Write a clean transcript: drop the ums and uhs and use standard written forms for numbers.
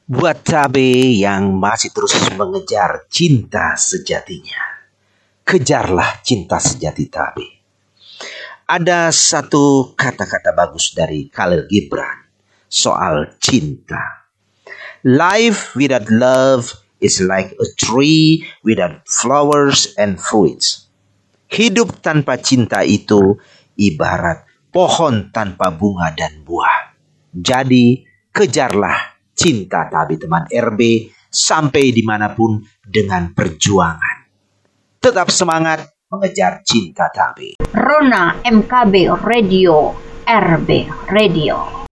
Buat Tabe yang masih terus mengejar cinta sejatinya, kejarlah cinta sejati Tabe. Ada satu kata-kata bagus dari Khalil Gibran soal cinta. Life without love is like a tree without flowers and fruits. Hidup tanpa cinta itu ibarat pohon tanpa bunga dan buah. Jadi kejarlah cinta Tabe teman RB sampai dimanapun dengan perjuangan. Tetap semangat mengejar cinta Tabe. Rona MKB Radio, RB Radio.